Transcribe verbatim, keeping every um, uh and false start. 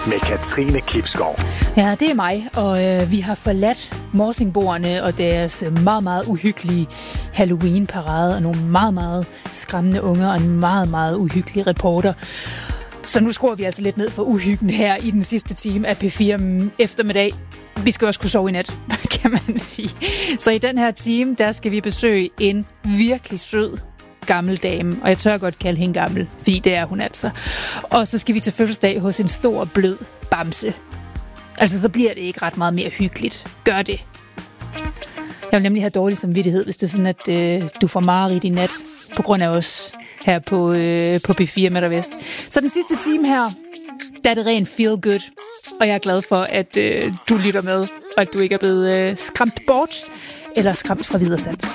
med Katrine Klipskov. Ja, det er mig, og øh, vi har forladt morsingboerne og deres meget, meget uhyggelige Halloween-parade, og nogle meget, meget skræmmende unger, og en meget, meget uhyggelig reporter. Så nu skruer vi altså lidt ned for uhyggen her i den sidste time af P fire eftermiddag. Vi skal også kunne sove i nat, kan man sige. Så i den her time, der skal vi besøge en virkelig sød gammel dame, og jeg tør godt kalde hende gammel, fordi det er hun altså. Og så skal vi til fødselsdag hos en stor, blød bamse. Altså, så bliver det ikke ret meget mere hyggeligt. Gør det. Jeg vil nemlig have dårlig samvittighed, hvis det er sådan, at øh, du får mareridt i nat, på grund af os her på, øh, på P fire Midt og Vest. Så den sidste time her, der er det rent feel good, og jeg er glad for, at øh, du lytter med, og at du ikke er blevet øh, skræmt bort, eller skræmt fra videresans.